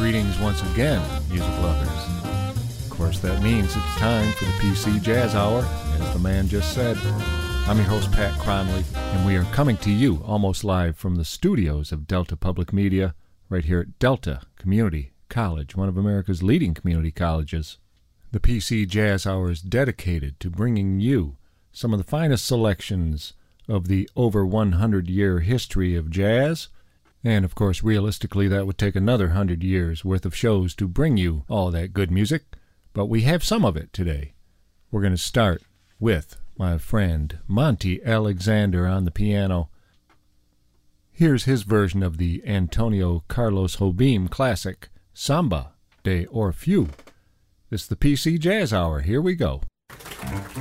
Greetings once again, music lovers. Of course, that means it's time for the PC Jazz Hour, as the man just said. I'm your host, Pat Cronley, and we are coming to you almost live from the studios of Delta Public Media, right here at Delta Community College, one of America's leading community colleges. The PC Jazz Hour is dedicated to bringing you some of the finest selections of the over 100-year history of jazz. And, of course, realistically, that would take another 100 years worth of shows to bring you all that good music. But we have some of it today. We're going to start with my friend Monty Alexander on the piano. Here's his version of the Antonio Carlos Jobim classic, Samba de Orfeu. This is the PC Jazz Hour. Here we go.